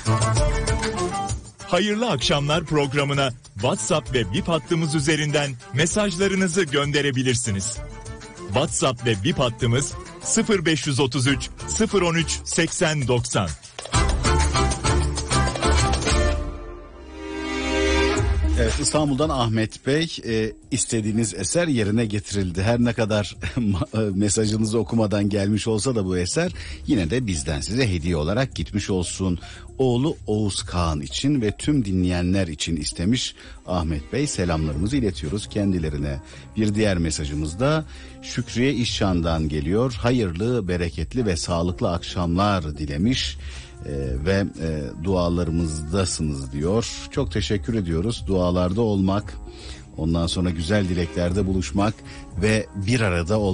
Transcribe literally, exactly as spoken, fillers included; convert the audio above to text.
Hayırlı akşamlar programına WhatsApp ve Bip hattımız üzerinden mesajlarınızı gönderebilirsiniz. WhatsApp ve Bip hattımız sıfır beş otuz üç sıfır on üç seksen doksan. Evet, İstanbul'dan Ahmet Bey, e, istediğiniz eser yerine getirildi. Her ne kadar mesajınızı okumadan gelmiş olsa da bu eser yine de bizden size hediye olarak gitmiş olsun. Oğlu Oğuz Kağan için ve tüm dinleyenler için istemiş Ahmet Bey, selamlarımızı iletiyoruz kendilerine. Bir diğer mesajımız da Şükriye İşcan'dan geliyor. Hayırlı, bereketli ve sağlıklı akşamlar dilemiş. Ee, ve e, dualarımızdasınız diyor. Çok teşekkür ediyoruz. Dualarda olmak, ondan sonra güzel dileklerde buluşmak ve bir arada olmak.